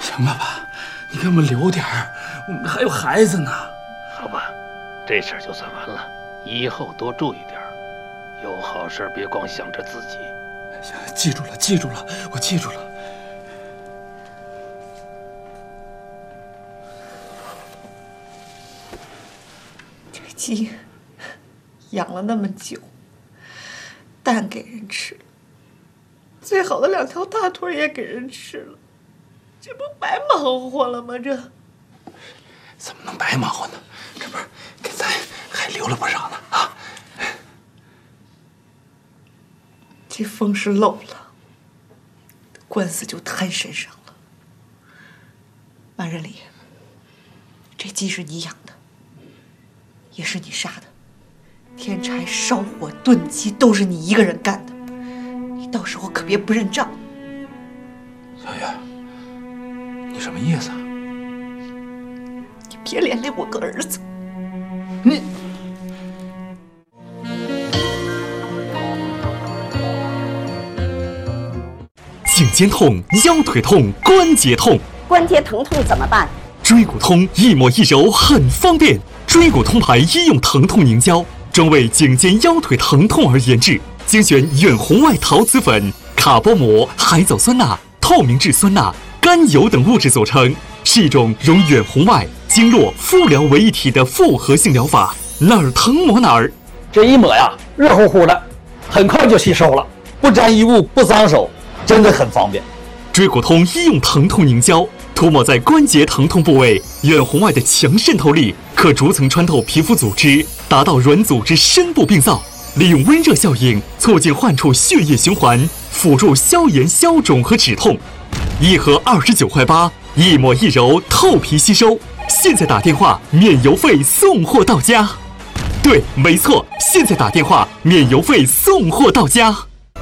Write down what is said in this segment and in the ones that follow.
行了吧，你给我们留点儿，我们还有孩子呢。 好吧，这事儿就算完了，以后多注意点儿，有好事别光想着自己。 行，记住了，记住了，我记住了。 这鸡养了那么久，蛋给人吃了，最好的2条大腿也给人吃了，这不白忙活了吗？这怎么能白忙活呢？这不是给咱还留了不少呢啊！ 这风是漏了，官司就摊身上了。马仁礼，这鸡是你养的，也是你杀的，添柴烧火炖鸡都是你一个人干的，你到时候可别不认账。 小月，你什么意思啊？ 你别连累我个儿子。 你。 颈肩痛、腰腿痛、关节痛， 关节疼痛怎么办？ 椎骨通一抹一揉很方便。椎骨通牌医用疼痛凝胶，专为颈肩腰腿疼痛而研制，精选远红外陶瓷粉、卡波膜、海藻酸钠、透明质酸钠、甘油等物质组成，是一种融远红外、经络、敷疗为一体的复合性疗法，哪儿疼抹哪儿。 这一抹呀，热乎乎的，很快就吸收了，不沾衣物，不脏手，真的很方便。 椎骨通医用疼痛凝胶，涂抹在关节疼痛部位，远红外的强渗透力可逐层穿透皮肤组织，达到软组织深部病灶，利用温热效应促进患处血液循环，辅助消炎消肿和止痛。一盒29块8，一抹一揉，透皮吸收。现在打电话免邮费送货到家。对，没错，现在打电话免邮费送货到家。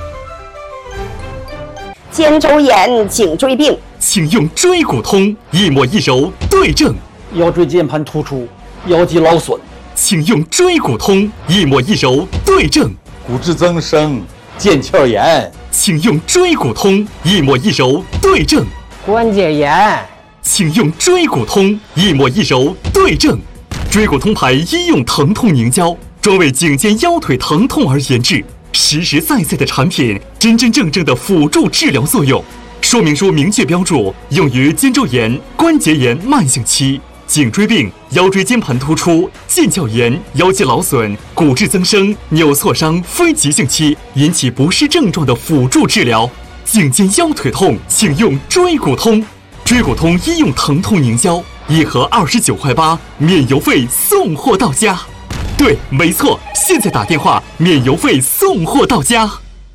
肩周炎、颈椎病， 请用椎骨通，一抹一揉对症。 腰椎间盘突出、腰肌劳损， 请用椎骨通，一抹一揉对症。 骨质增生、腱鞘炎， 请用椎骨通，一抹一揉对症。 关节炎， 请用椎骨通，一抹一揉对症。椎骨通牌医用疼痛凝胶，专为颈肩腰腿疼痛而研制，实实在在的产品，真真正正的辅助治疗作用。说明书明确标注，用于肩周炎、关节炎慢性期、颈椎病、腰椎间盘突出、腱鞘炎、腰肌劳损、骨质增生、扭挫伤非急性期引起不适症状的辅助治疗。颈肩腰腿痛，请用椎骨通。椎骨通医用疼痛凝胶，一盒29块8，免邮费送货到家。对，没错，现在打电话免邮费送货到家。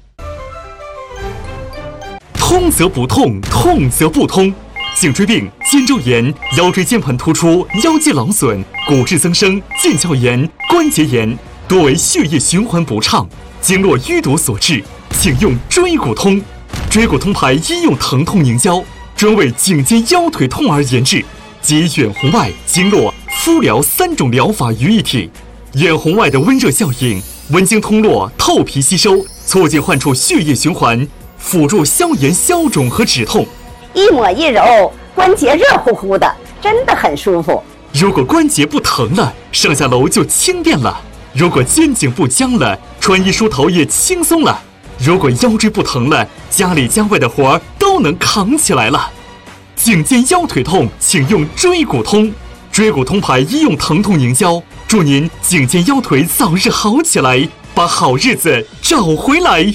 通则不痛，痛则不通。颈椎病、肩周炎、腰椎间盘突出、腰肌劳损、骨质增生、腱鞘炎、关节炎，多为血液循环不畅、经络淤堵所致，请用椎骨通。椎骨通牌医用疼痛凝胶，专为颈肩腰腿痛而研制，集远红外、经络、敷疗3种疗法于一体。远红外的温热效应，温经通络，透皮吸收，促进患处血液循环，辅助消炎消肿和止痛。 一抹一揉，关节热乎乎的，真的很舒服。 如果关节不疼了，上下楼就轻便了；如果肩颈不僵了，穿衣梳头也轻松了；如果腰椎不疼了，家里家外的活儿都能扛起来了。颈肩腰腿痛，请用椎骨通。椎骨通牌医用疼痛凝胶，祝您颈肩腰腿早日好起来，把好日子找回来。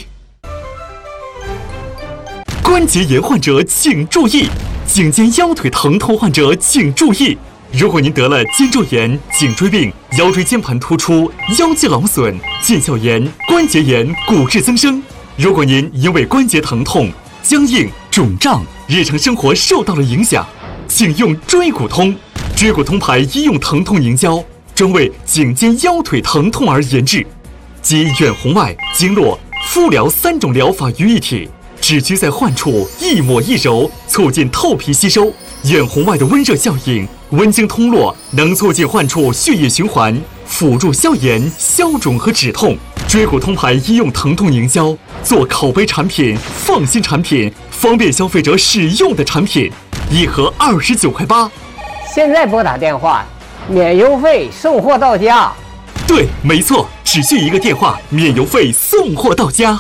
关节炎患者请注意，颈肩腰腿疼痛患者请注意。如果您得了肩周炎、颈椎病、腰椎间盘突出、腰肌劳损、腱鞘炎、关节炎、骨质增生，如果您因为关节疼痛、僵硬、肿胀，日常生活受到了影响，请用椎骨通。椎骨通牌医用疼痛凝胶，专为颈肩腰腿疼痛而研制，集远红外、经络、敷疗3种疗法于一体，只需在患处一抹一揉，促进透皮吸收。远红外的温热效应，温经通络，能促进患处血液循环，辅助消炎、消肿和止痛。椎骨通牌医用疼痛凝胶，做口碑产品、放心产品、方便消费者使用的产品。 一盒29块8。 现在拨打电话，免邮费，送货到家。 对，没错，只需一个电话，免邮费，送货到家。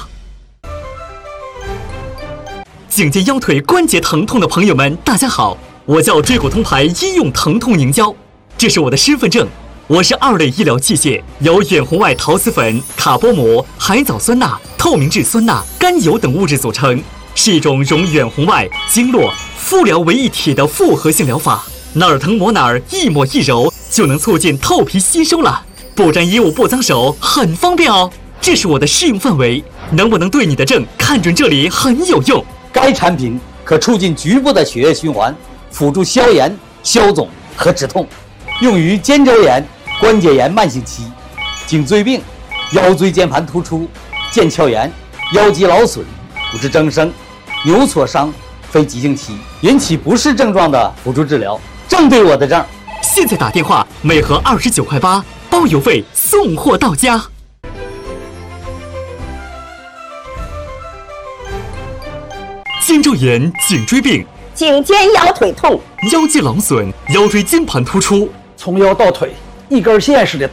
颈肩腰腿关节疼痛的朋友们，大家好，我叫椎骨通牌医用疼痛凝胶，这是我的身份证。我是2类医疗器械，由远红外陶瓷粉、卡波膜、海藻酸钠、透明质酸钠、甘油等物质组成，是一种融远红外、经络、敷疗为一体的复合性疗法。哪儿疼抹哪儿，一抹一揉就能促进透皮吸收了，不沾衣物不脏手，很方便哦。这是我的适用范围，能不能对你的症看准这里很有用。 该产品可促进局部的血液循环，辅助消炎、消肿和止痛，用于肩周炎、关节炎慢性期、颈椎病、腰椎间盘突出、腱鞘炎、腰肌劳损、骨质增生、扭挫伤、非急性期引起不适症状的辅助治疗，正对我的症。 现在打电话，每盒29块8，包邮费，送货到家。肩周炎、颈椎病、 颈肩腰腿痛、 腰肌劳损、腰椎间盘突出， 从腰到腿一根线似的